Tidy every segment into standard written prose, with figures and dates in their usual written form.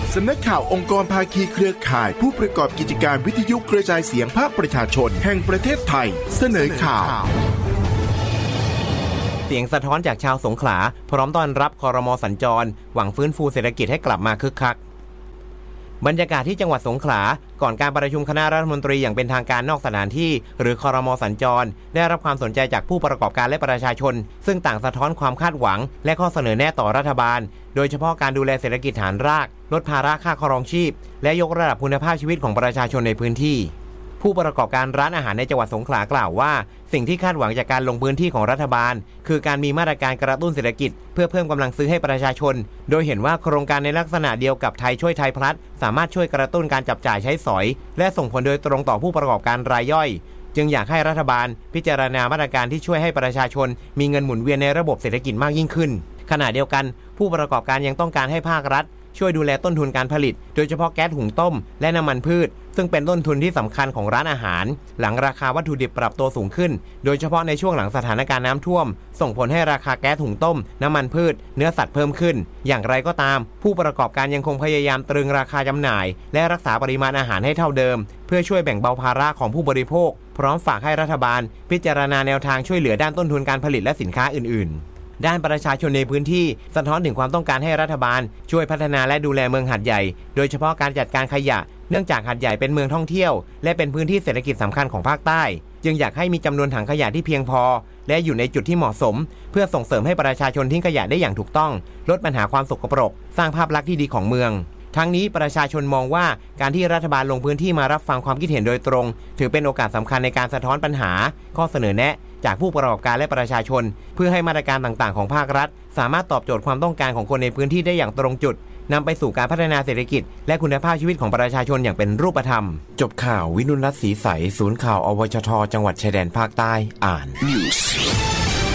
สำนักข่าวองค์กรภาคีเครือข่ายผู้ประกอบกิจการวิทยุกระจายเสียงภาคประชาชนแห่งประเทศไทยเสนอข่าวเสียงสะท้อนจากชาวสงขลาพร้อมต้อนรับครม.สัญจรหวังฟื้นฟูเศรษฐกิจให้กลับมาคึกคักบรรยากาศที่จังหวัดสงขลาก่อนการประชุมคณะรัฐมนตรีอย่างเป็นทางการนอกสถานที่หรือครม.สัญจรได้รับความสนใจจากผู้ประกอบการและประชาชนซึ่งต่างสะท้อนความคาดหวังและข้อเสนอแนะต่อรัฐบาลโดยเฉพาะการดูแลเศรษฐกิจฐานรากลดภาระค่าครองชีพและยกระดับคุณภาพชีวิตของประชาชนในพื้นที่ผู้ประกอบการร้านอาหารในจังหวัดสงขลากล่าวว่าสิ่งที่คาดหวังจากการลงพื้นที่ของรัฐบาลคือการมีมาตรการกระตุ้นเศรษฐกิจเพื่อเพิ่มกำลังซื้อให้ประชาชนโดยเห็นว่าโครงการในลักษณะเดียวกับไทยช่วยไทยพลัสสามารถช่วยกระตุ้นการจับจ่ายใช้สอยและส่งผลโดยตรงต่อผู้ประกอบการรายย่อยจึงอยากให้รัฐบาลพิจารณามาตรการที่ช่วยให้ประชาชนมีเงินหมุนเวียนในระบบเศรษฐกิจมากยิ่งขึ้นขณะเดียวกันผู้ประกอบการยังต้องการให้ภาครัฐช่วยดูแลต้นทุนการผลิตโดยเฉพาะแก๊สหุงต้มและน้ำมันพืชซึ่งเป็นต้นทุนที่สำคัญของร้านอาหารหลังราคาวัตถุดิบปรับตัวสูงขึ้นโดยเฉพาะในช่วงหลังสถานการณ์น้ำท่วมส่งผลให้ราคาแก๊สหุงต้มน้ำมันพืชเนื้อสัตว์เพิ่มขึ้นอย่างไรก็ตามผู้ประกอบการยังคงพยายามตรึงราคาจำหน่ายและรักษาปริมาณอาหารให้เท่าเดิมเพื่อช่วยแบ่งเบาภาระของผู้บริโภคพร้อมฝากให้รัฐบาลพิจารณาแนวทางช่วยเหลือด้านต้นทุนการผลิตและสินค้าอื่นๆด้านประชาชนในพื้นที่สะท้อนถึงความต้องการให้รัฐบาลช่วยพัฒนาและดูแลเมืองหาดใหญ่โดยเฉพาะการจัดการขยะเนื่องจากหาดใหญ่เป็นเมืองท่องเที่ยวและเป็นพื้นที่เศรษฐกิจสำคัญของภาคใต้จึงอยากให้มีจำนวนถังขยะที่เพียงพอและอยู่ในจุดที่เหมาะสมเพื่อส่งเสริมให้ประชาชนทิ้งขยะได้อย่างถูกต้องลดปัญหาความสกปรกสร้างภาพลักษณ์ที่ดีของเมืองทั้งนี้ประชาชนมองว่าการที่รัฐบาลลงพื้นที่มารับฟังความคิดเห็นโดยตรงถือเป็นโอกาสสำคัญในการสะท้อนปัญหาข้อเสนอแนะจากผู้ประกอบการและประชาชนเพื่อให้มาตรการต่างๆของภาครัฐสามารถตอบโจทย์ความต้องการของคนในพื้นที่ได้อย่างตรงจุดนำไปสู่การพัฒนาเศรษฐกิจและคุณภาพชีวิตของประชาชนอย่างเป็นรูปธรรมจบข่าววินุรัตน์ศรีใสศูนย์ข่าวอวชทจังหวัดชายแดนภาคใต้อ่าน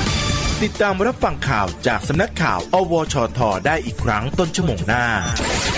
ติดตามรับฟังข่าวจากสำนักข่าวอวชทได้อีกครั้งต้นชั่วโมงหน้า